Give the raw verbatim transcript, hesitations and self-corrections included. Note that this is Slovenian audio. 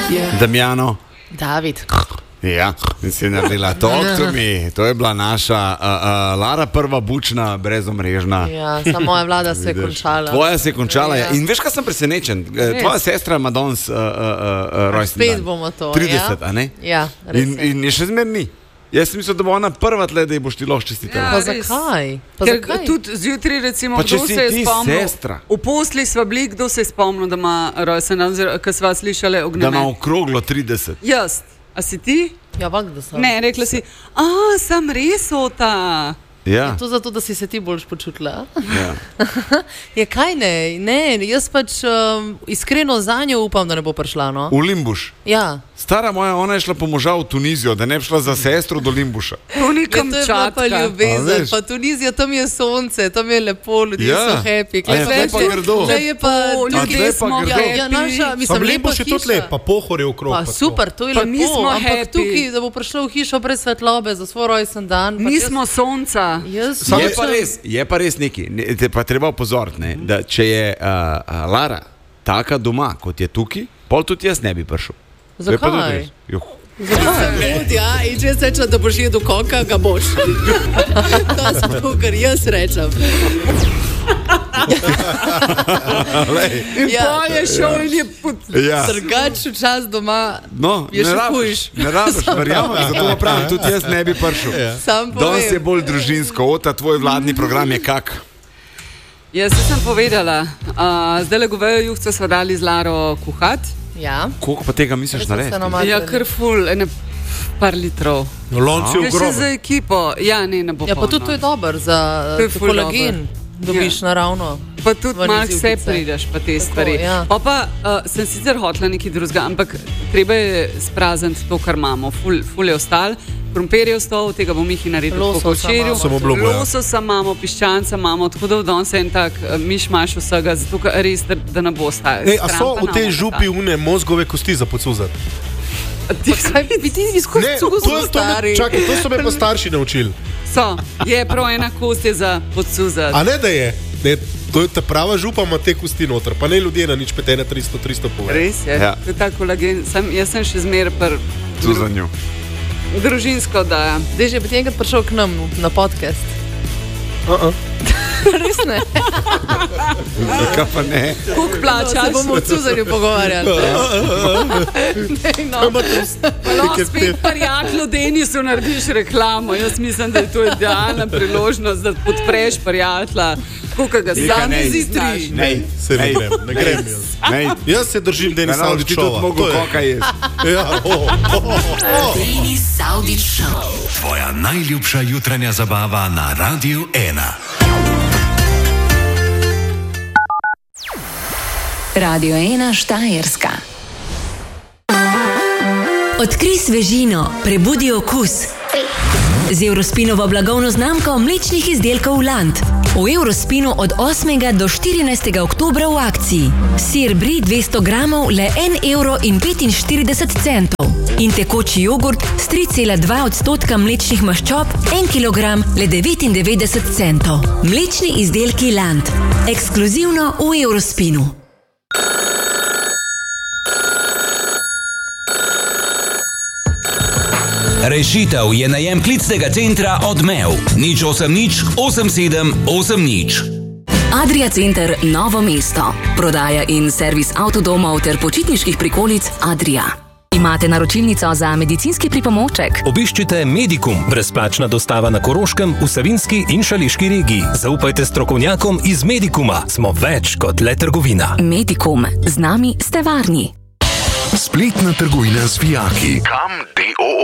Yeah. Damjano. David. Ja, in si naredila talk to me. To je bila naša uh, uh, Lara prva bučna, brezomrežna. Ja, samo moja vlada se je končala. Tvoja se je končala. Ja. In veš, kaj sem presenečen? Res. Tvoja sestra ima danes uh, uh, uh, rojstni dan. Spet bomo to. trideset, ja? a ne? Ja, res in, je. in je še zmer ni. Jaz sem mislil, da bo ona prva tle, da ji boš ti lahko čestitala. Ja, pa zakaj? Pa Ker zakaj? tudi zjutraj, recimo, Pa če kdo si se je ti spomnil, sestra. v posli sva bili, kdo se je spomnil, da ima rojsten dan, ker sva slišali Da ognjemet. ima okroglo trideset. Jaz, a si ti? Ja, vak, da sem. Ne, rekla si, a, sem res ota. Ja. Je to zato, da si se ti boljš počutila? Ja. Je kaj ne? Ne, jaz pač um, iskreno za njo upam, da ne bo prišla, no? V Limbuš. Ja. Stara moja, ona je šla po moža v Tunizijo, da ne bi šla za sestro do Limbuša. To ni Ja, to je bila pa Kamčatka. A ljubezen, veš? pa Tunizija, tam je sonce, tam je lepo, ljudje Ja. so happy. A ja, tle pa grdo. Tle je pa Lepo, tukaj ljudje smo smo ja, ja, happy. naša, mislim, Sam lepa Limbuš je tudi hiša. lep, pa pohor je okrog. Pa pa to. super, to je Pa lepo, mi smo ampak happy. tukaj, da bo prišla v hišo brez svetlobe za svoj rojsten dan. Mi smo sonca. Jaz, Je jaz pa res, je pa res neki, ne, te pa treba opozoriti, ne, da če je uh, uh, Lara taka doma, kot je tukaj, pol tudi jaz ne bi prišel. To je pa tudi Zakaj? res. Juh. Zakaj? Ja, in če se reče, da boš jedel koka, ga boš. To je to, kar jaz rečem. In Ja. pa je šel in je pot... Ja. Drugač čas doma No, je ne še rabiš, hujš. ne rabiš, verjamem, zato pa pravim, tudi jaz ne bi prišel. Sam Danes je povem. bolj družinsko, ota tvoj vladni program je kak? Jaz sem povedala, uh, zdaj le govejo juhce sva dali z Laro kuhat. Ja. Koliko pa tega misliš Jaz sem se narediti? namaknila. Ja, kar ful, ene par litrov. No, lonci v Ja, še grobu. za ekipo, ja, ne, ne bo Ja, pa tudi to je dobro za To je uh, ful kolagen. Dobiš naravno. Pa tudi Ven malo iz vse juhice. prideš, pa te Tako, stvari. ja. Pa, pa uh, sem sicer hotela nekaj drugega, ampak treba je sprazniti to, kar imamo. Ful, ful je ostal, krompir je ostal, tega bom jih naredil po Lososa kočerju. imamo. Samo obljubo, ja. Lososa imamo, piščanca imamo, tako da v danes je en tak uh, mišmaš vsega, zato ker res, da, da ne bo ostajal. Ej, a so v tej župi une mozgove kosti za pocuzati? Kaj bi ti izkušnja Ne, to, je, to, me, stari? čakaj, to so me pa starši naučili. So, je prav ena kost je za podsuzati. A ne da je? Ne, to je ta prava župa, ima te kosti noter, pa ne ljudje na nič petene tristo tristo pove. Res je, Ja. to je ta kolagen. Sem, jaz sem še zmer pr Tu za njo. družinsko, da Zdaj že bi ti enkrat prišel k nam na podcast. Uh -uh. Res ne. Zakaj pa ne? kuk Se plačaš. bomo o Cuzanju pogovarjali. Dej, no. No, spet prijatelju Denisu narediš reklamo. Jaz mislim, da je to idealna priložnost, da podpreš prijatelja. Koliko ga Nika, sam ne. izizdraš. Nej, Se ne grem, ne grem jaz. nej. Jaz se držim Denisa Kanal, ti tudi Avdićova. mogo To je- koka jesti. Ja, oh, oh, oh. Denis Avdić Show. Tvoja najljubša jutranja zabava na Radiu ena. Radio ena Štajerska. Odkrij svežino, prebudi okus. Z Eurospinovo blagovno znamko mlečnih izdelkov Land. V Eurospinu od osmega do štirinajstega oktobra v akciji. Sir brie dvesto gramov le en evro in petinštirideset centov. In tekoči jogurt s tri cela dva odstotka mlečnih maščob, en kilogram le devetindevetdeset centov. Mlečni izdelki Land. Ekskluzivno v Eurospinu. Rešitev je najem klicnega centra Odmev. Nič osem nič osem sedem osem nič. Adria Center Novo mesto. Prodaja in servis avtodomov ter počitniških prikolic Adria. Imate naročilnico za medicinski pripomoček? Obiščite Medikum, brezplačna dostava na Koroškem, v Savinjski in Šaleški regiji. Zaupajte strokovnjakom iz Medikuma. Smo več kot le trgovina. Medikum. Z nami ste varni. Spletna trgovina z vijaki. Kam D O